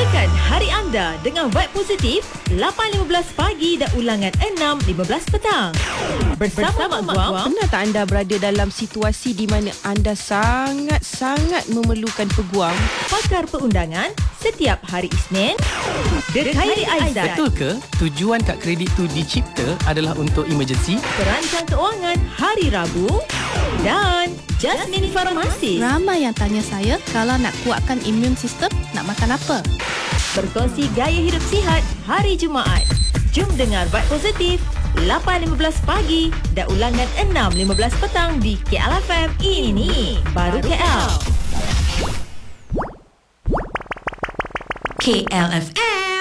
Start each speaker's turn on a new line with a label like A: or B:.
A: Mulakan hari anda dengan vibe positif 8.15 pagi dan ulangan 6.15 petang. Bersama Mak Guam.
B: Pernah tak anda berada dalam situasi di mana anda sangat-sangat memerlukan peguam?
A: Pakar perundangan setiap hari Isnin. The Khairi Aizat.
C: Betul ke tujuan kad kredit tu dicipta adalah untuk emergency?
A: Perancang keuangan hari Rabu. Dan Jasmine Farmasi.
D: Ramai yang tanya saya, kalau nak kuatkan imun sistem, nak makan apa?
A: Berkongsi gaya hidup sihat hari Jumaat. Jom dengar vibe positif 8.15 pagi dan ulangan 6.15 petang di KLFM. Ini baru KL. KLFM